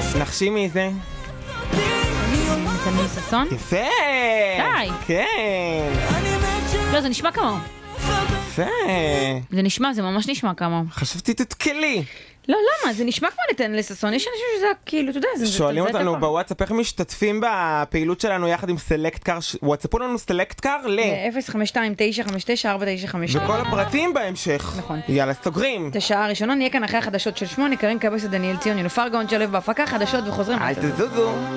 נחשי מי זה? נתנאל ששון? יפה! די! כן! לא, זה נשמע כמוהו. יפה! זה נשמע, זה ממש נשמע כמוהו. חשבתי תתקלי. לא, למה? זה נשמע כמו נתנאל ששון. יש אנשים שזה כאילו, אתה יודע, זה... שואלים זה אותנו הכל. בוואטסאפ איך משתתפים בפעילות שלנו יחד עם סלקט קאר, וואטסאפו לנו סלקט קאר ל-052-959-4952. וכל הפרטים בהמשך. נכון. יאללה, סוגרים. את השעה הראשונה נהיה כאן אחרי החדשות של 8, קרין קבס ודניאל ציון, ינופר גאון שלב בהפקה, חדשות וחוזרים. אל תזוזו.